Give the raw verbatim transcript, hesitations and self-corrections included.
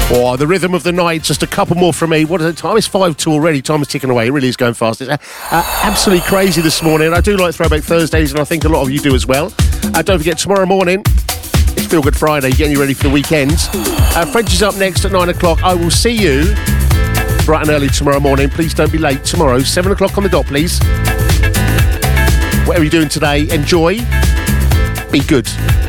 Oh, the rhythm of the night. Just a couple more from me. What is it? Time is five two already. Time is ticking away. It really is going fast. It's uh, uh, absolutely crazy this morning. I do like Throwback Thursdays, and I think a lot of you do as well. Uh, don't forget, tomorrow morning, it's Feel Good Friday, getting you ready for the weekend. Uh, French is up next at nine o'clock. I will see you bright and early tomorrow morning. Please don't be late tomorrow. seven o'clock on the dot, please. Whatever you're doing today, enjoy. Be good.